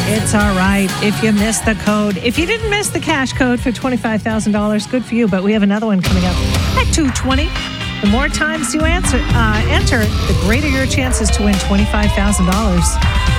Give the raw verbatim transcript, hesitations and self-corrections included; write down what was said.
It's all right if you missed the code. If you didn't miss the cash code for twenty-five thousand dollars, good for you. But we have another one coming up at two twenty. The more times you answer, uh, enter, the greater your chances to win twenty-five thousand dollars.